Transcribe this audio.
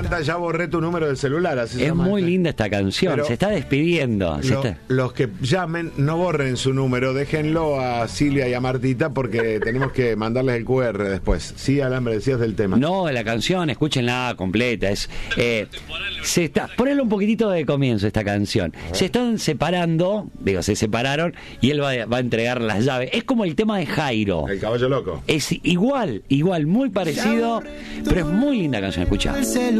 Samantha, ya borré tu número del celular. Así se Es llama muy este. linda esta canción, Pero se está despidiendo. Los que llamen, no borren su número, déjenlo a Silvia y a Martita porque tenemos que mandarles el QR después. Sí, Alambre, decías del tema. No, la canción, escúchenla completa. Ponele un poquitito de comienzo esta canción. Se están separando, se separaron y él va a entregar las llaves. Es como el tema de Jairo. El caballo loco. Es igual, muy parecido, pero es muy linda canción, escuchá.